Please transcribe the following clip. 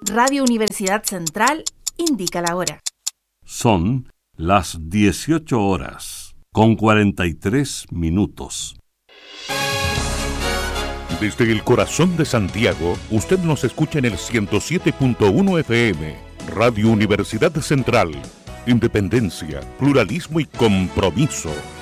Radio Universidad Central indica la hora. Son las 18 horas, con 43 minutos. Desde el corazón de Santiago, usted nos escucha en el 107.1 FM, Radio Universidad Central. Independencia, pluralismo y compromiso.